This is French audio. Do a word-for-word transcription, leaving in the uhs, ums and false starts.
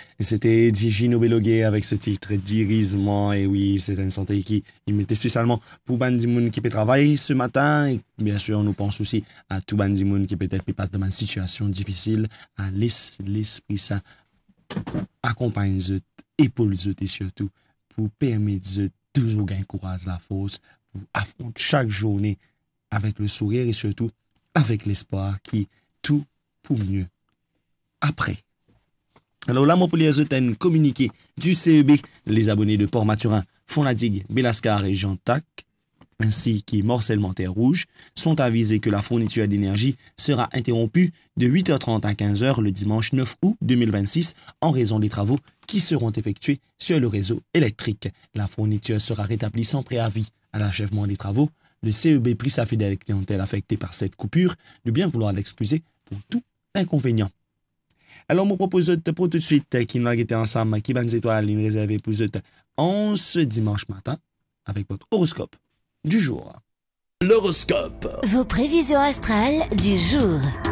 Et c'était Gino Belogué avec ce titre d'Irisement. Et oui, c'est une santé qui il mettait spécialement pour Bandimoun qui peut travailler ce matin. Et bien sûr, on nous pense aussi à tout Bandimoun qui peut-être passe dans une situation difficile. À l'esprit ça accompagne eux, épaule eux et surtout pour permettre eux toujours gagner courage, la force, pour affronter chaque journée avec le sourire et surtout avec l'espoir qui tout pour mieux après. Alors là, mon pour les autres, un communiqué du C E B, les abonnés de Port-Maturin, Fond-la-Digue, Belascar et Jean-Tac, ainsi que Morcellement Terre Rouge, sont avisés que la fourniture d'énergie sera interrompue de huit heures trente à quinze heures le dimanche neuf août deux mille vingt-six en raison des travaux qui seront effectués sur le réseau électrique. La fourniture sera rétablie sans préavis. À l'achèvement des travaux, le C E B prie sa fidèle clientèle affectée par cette coupure de bien vouloir l'excuser pour tout inconvénient. Alors, je propose pour tout de suite qui nous a été ensemble, qui va nous étoiles réservée pour vous en ce dimanche matin avec votre horoscope du jour. L'horoscope. Vos prévisions astrales du jour.